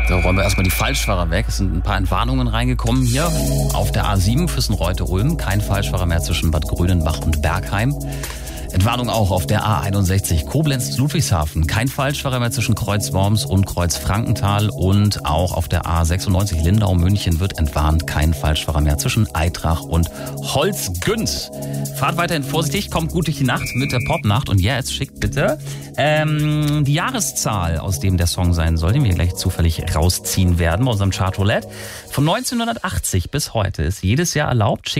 Da räumen wir erstmal die Falschfahrer weg. Es sind ein paar Entwarnungen reingekommen hier auf der A7 Füssen-Reutte-Ulm. Kein Falschfahrer mehr zwischen Bad Grönenbach und Bergheim. Entwarnung auch auf der A61 Koblenz-Ludwigshafen. Kein Falschfahrer mehr zwischen Kreuz-Worms und Kreuz-Frankenthal. Und auch auf der A96 Lindau-München wird entwarnt. Kein Falschfahrer mehr zwischen Eitrach und Holzgünd. Fahrt weiterhin vorsichtig, kommt gut durch die Nacht mit der Popnacht. Und jetzt schickt bitte die Jahreszahl, aus dem der Song sein soll, den wir gleich zufällig rausziehen werden bei unserem Chartroulette. Von 1980 bis heute ist jedes Jahr erlaubt.